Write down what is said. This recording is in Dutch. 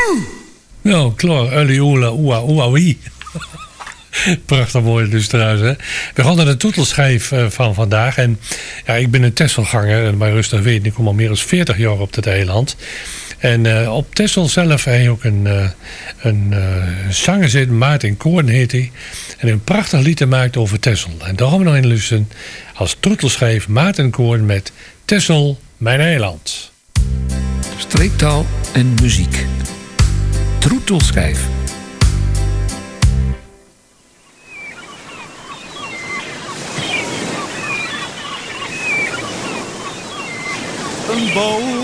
Nou, klaar. Uli, oela, oa, oa, wie. Prachtig mooi dus trouwens. Hè? We gaan naar de toetelschijf van vandaag. En ja, ik ben een Texelganger. En bij rustig weten, ik kom al meer dan 40 jaar op dit eiland. En op Texel zelf heb je ook een zanger zitten. Maarten Koorn heet hij. En een prachtig lied gemaakt over Texel. En daar gaan we nog in luisteren. Als toetelschijf Maarten Koorn met Texel, mijn eiland. Streektaal en muziek. Troetelschijf. Een boom